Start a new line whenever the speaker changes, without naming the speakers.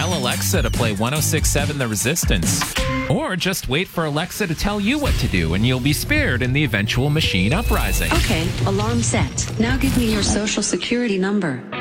Tell Alexa to play 106.7 The Resistance. Or just wait for Alexa to tell you what to do, and you'll be spared in the eventual machine uprising.
Okay, alarm set. Now give me your social security number.